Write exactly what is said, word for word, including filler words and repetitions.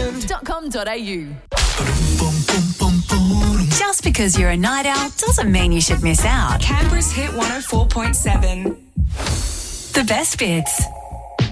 weekend dot com dot a u. Just because you're a night owl doesn't mean you should miss out. Canberra's Hit one oh four point seven. The best bits.